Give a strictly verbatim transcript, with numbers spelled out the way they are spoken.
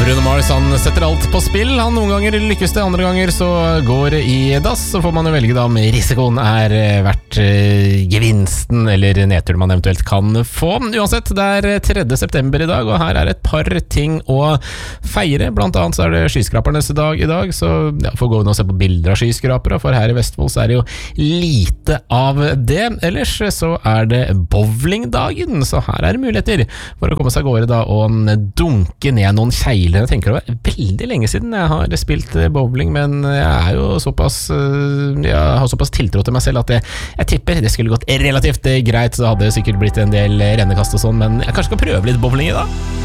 Bruno Mars, han setter alt på spill. Han noen ganger lykkes det, andre ganger så går det i dass. Så får man jo velge da om risikoen er verdt uh, gevinsten eller nedtur man eventuelt kan få. Uansett, det er tredje september i dag, og her er et par ting å feire. Blant annet så er det skyskrapernes dag i dag, så ja, får gå inn og se på bilder av skyskrapere, for her i Vestfold så er det jo lite av det. Ellers så er det bowlingdagen, så her er det muligheter for å komme seg av gårde da og dunke ned noen kjeiler. Jeg tenker det var veldig lenge siden jeg har spilt bowling, men jeg er jo såpass jeg har såpass tiltro til meg selv at jeg, jeg tipper det skulle gått relativt greit, så det hadde sikkert blitt en del rennekast og sånn, men jeg kanskje skal prøve litt bowling i dag.